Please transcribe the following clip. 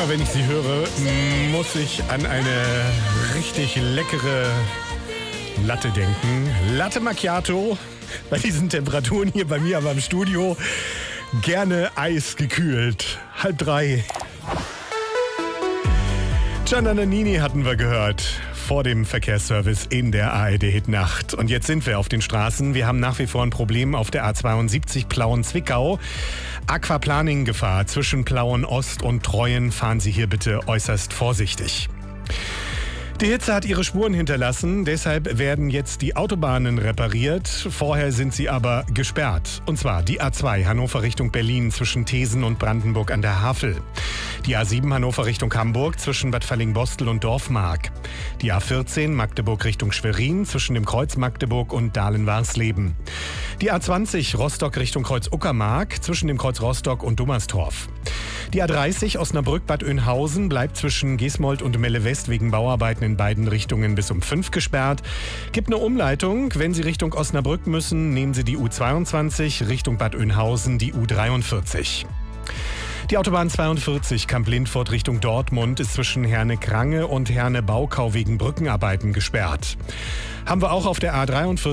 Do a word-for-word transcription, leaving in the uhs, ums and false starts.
Immer wenn ich sie höre, muss ich an eine richtig leckere Latte denken. Latte Macchiato, bei diesen Temperaturen hier bei mir aber im Studio, gerne eisgekühlt. Halb drei. Gianna Nannini hatten wir gehört vor dem Verkehrsservice in der A R D-Hitnacht. Und jetzt sind wir auf den Straßen. Wir haben nach wie vor ein Problem auf der A zweiundsiebzig Plauen-Zwickau. Aquaplaning-Gefahr zwischen Plauen-Ost und Treuen. Fahren Sie hier bitte äußerst vorsichtig. Die Hitze hat ihre Spuren hinterlassen, deshalb werden jetzt die Autobahnen repariert. Vorher sind sie aber gesperrt. Und zwar die A zwei Hannover Richtung Berlin zwischen Thesen und Brandenburg an der Havel. Die A sieben Hannover Richtung Hamburg zwischen Bad Fallingbostel und Dorfmark. Die A vierzehn Magdeburg Richtung Schwerin zwischen dem Kreuz Magdeburg und Dahlen-Warsleben. Die A zwanzig Rostock Richtung Kreuz Uckermark zwischen dem Kreuz Rostock und Dummerstorf. Die A dreißig Osnabrück-Bad Oeynhausen bleibt zwischen Gesmold und Melle West wegen Bauarbeiten in beiden Richtungen bis um fünf gesperrt. Gibt eine Umleitung. Wenn Sie Richtung Osnabrück müssen, nehmen Sie die U zweiundzwanzig, Richtung Bad Oeynhausen die U dreiundvierzig. Die Autobahn zweiundvierzig Kamp-Lindfort Richtung Dortmund ist zwischen Herne-Krange und Herne-Baukau wegen Brückenarbeiten gesperrt. Haben wir auch auf der A dreiundvierzig